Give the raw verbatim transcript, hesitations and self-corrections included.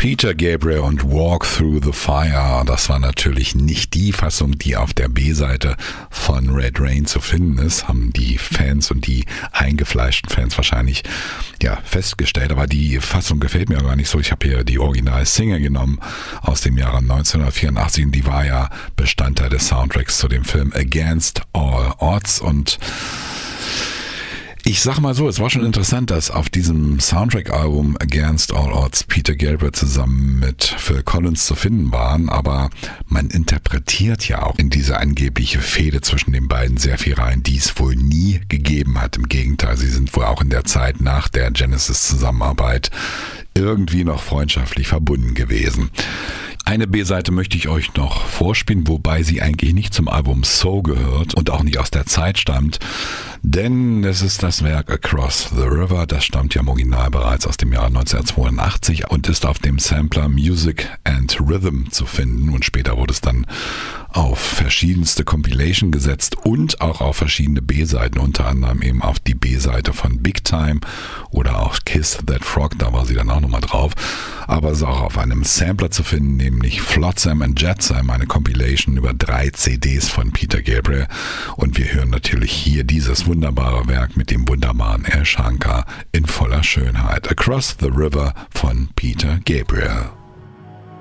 Peter Gabriel und Walk Through the Fire, das war natürlich nicht die Fassung, die auf der B-Seite von Red Rain zu finden ist, haben die Fans und die eingefleischten Fans wahrscheinlich ja festgestellt, aber die Fassung gefällt mir gar nicht so. Ich habe hier die Original-Single genommen aus dem Jahre neunzehnhundertvierundachtzig und die war ja Bestandteil des Soundtracks zu dem Film Against All Odds und ich sag mal so, es war schon interessant, dass auf diesem Soundtrack-Album Against All Odds Peter Gabriel zusammen mit Phil Collins zu finden waren, aber man interpretiert ja auch in diese angebliche Fehde zwischen den beiden sehr viel rein, die es wohl nie gegeben hat. Im Gegenteil, sie sind wohl auch in der Zeit nach der Genesis-Zusammenarbeit irgendwie noch freundschaftlich verbunden gewesen. Eine B-Seite möchte ich euch noch vorspielen, wobei sie eigentlich nicht zum Album So gehört und auch nicht aus der Zeit stammt, denn es ist das Werk Across the River, das stammt ja im Original bereits aus dem Jahr neunzehnhundertzweiundachtzig und ist auf dem Sampler Music and Rhythm zu finden und später wurde es dann auf verschiedenste Compilation gesetzt und auch auf verschiedene B-Seiten, unter anderem eben auf die B-Seite von Big Time oder auch Kiss That Frog, da war sie dann auch nochmal drauf, aber es ist auch auf einem Sampler zu finden, nämlich Flotsam and Jetsam, eine Compilation über drei C Ds von Peter Gabriel und wir hören natürlich hier dieses wunderbare Werk mit dem wunderbaren El Shankar in voller Schönheit. Across the River von Peter Gabriel.